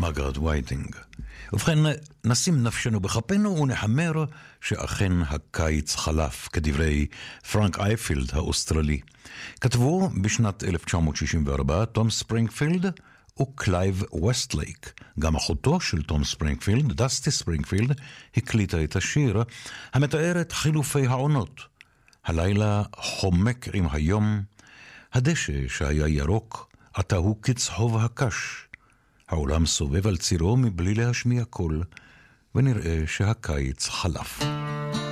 מרגרט וייטינג. ובכן, נשים נפשנו בחפנו ונחמר שאכן הקיץ חלף, כדברי פרנק אייפילד האוסטרלי. כתבו בשנת 1964 תום ספרינגפילד וקלייב ווסטלייק. גם אחותו של תום ספרינגפילד, דסטי ספרינגפילד, הקליטה את השיר המתאר את חילופי העונות. הלילה חומק עם היום, הדשא שהיה ירוק, עתה הוא כצהוב הקש. העולם סובב על צירו מבלי להשמיע קול, ונראה שהקיץ חלף.